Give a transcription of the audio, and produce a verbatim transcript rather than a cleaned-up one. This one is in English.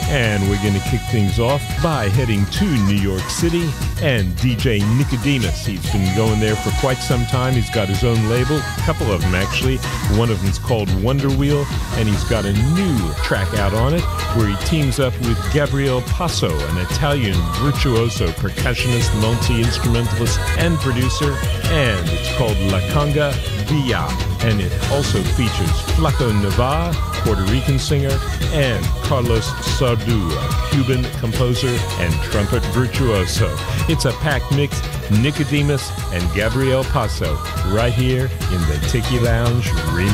And we're going to kick things off by heading to New York City and D J Nicodemus. He's been going there for quite some time. He's got his own label, a couple of them actually. One of them's called Wonder Wheel, and he's got a new track out on it where he teams up with Gabriel Passo, an Italian virtuoso percussionist, multi-instrumentalist, and producer, and it's called La Conga Villa. And it also features Flaco Navarre, Puerto Rican singer, and Carlos Sardu, a Cuban composer and trumpet virtuoso. It's a packed mix. Nicodemus and Gabriel Passo right here in the Tiki Lounge remix.